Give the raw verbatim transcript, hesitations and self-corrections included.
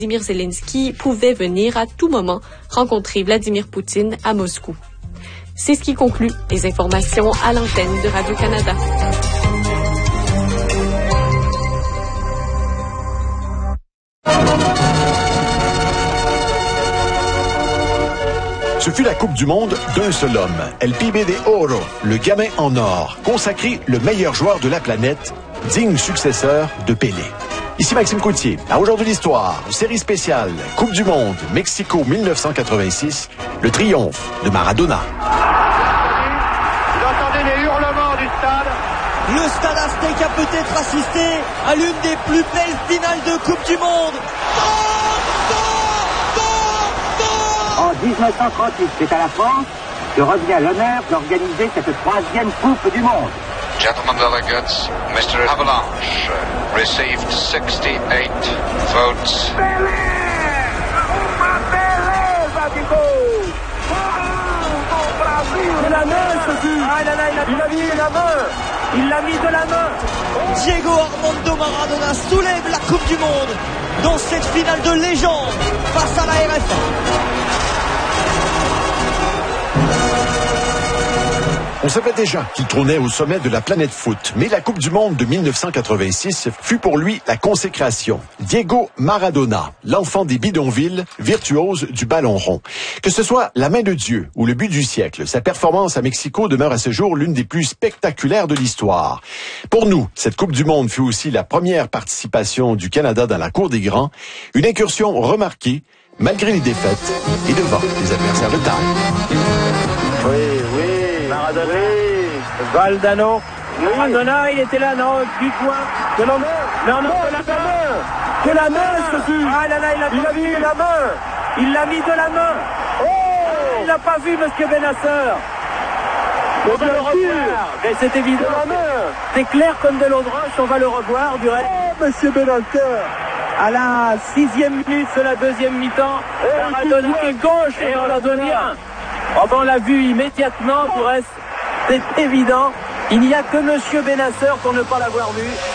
Vladimir Zelensky pouvait venir à tout moment rencontrer Vladimir Poutine à Moscou. C'est ce qui conclut les informations à l'antenne de Radio-Canada. Ce fut la Coupe du Monde d'un seul homme, El Pibe de Oro, le gamin en or, consacré le meilleur joueur de la planète, digne successeur de Pelé. Ici Maxime Coutier, à Aujourd'hui l'Histoire, série spéciale Coupe du Monde, Mexico dix-neuf cent quatre-vingt-six, le triomphe de Maradona. Vous entendez les hurlements du stade. Le stade Azteca a peut-être assisté à l'une des plus belles finales de Coupe du Monde. En dix-neuf cent trente-huit, c'est à la France que revient l'honneur d'organiser cette troisième Coupe du Monde. Gentlemen delegates, Mister Avalanche received sixty-eight votes. C'est la main, ce but. Ah, là, là, il, a il a mis la main. Il l'a mis de la main. Diego Armando Maradona soulève la Coupe du Monde dans cette finale de légende face à la R F A. On savait déjà qu'il trônait au sommet de la planète foot, mais la Coupe du Monde de dix-neuf cent quatre-vingt-six fut pour lui la consécration. Diego Maradona, l'enfant des bidonvilles, virtuose du ballon rond. Que ce soit la main de Dieu ou le but du siècle, sa performance à Mexico demeure à ce jour l'une des plus spectaculaires de l'histoire. Pour nous, cette Coupe du Monde fut aussi la première participation du Canada dans la cour des grands, une incursion remarquée, malgré les défaites et devant les adversaires de taille. Oui, oui. Maradona, Valdano, Maradona, il était là, non, du point, de la main, non, non, de la main, de la main, ce but. Ah là là, il a, il a mis la main, il l'a mis de la main. Oh, il n'a pas vu Monsieur Bennacer. On va le revoir, mais c'est évident, c'est clair comme de l'eau de roche, on va le revoir du reste. Oh, Monsieur Bennacer. À la sixième minute de la deuxième mi-temps, Maradona est gauche et on l'a donné un. Oh ben on l'a vu immédiatement, pour reste, c'est évident. Il n'y a que Monsieur Bennacer pour ne pas l'avoir vu.